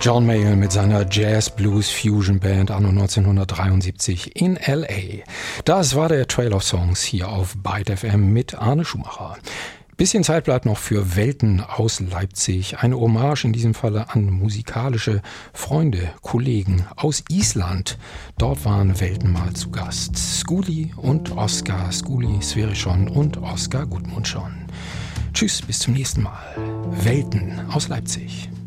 John Mayall mit seiner Jazz-Blues-Fusion-Band anno 1973 in L.A. Das war der Trail of Songs hier auf Byte FM mit Arne Schumacher. Bisschen Zeit bleibt noch für Welten aus Leipzig. Eine Hommage in diesem Falle an musikalische Freunde, Kollegen aus Island. Dort waren Welten mal zu Gast. Skuli und Oskar, Skuli Sverrisson und Oskar Gudmundsson. Tschüss, bis zum nächsten Mal. Welten aus Leipzig.